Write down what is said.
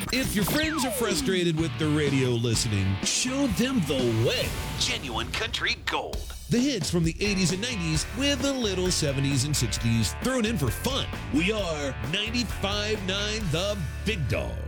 If your friends are frustrated with the radio listening, show them the way. Genuine Country Gold. The hits from the 80s and 90s with a little 70s and 60s thrown in for fun. We are 95.9 The Big Dog.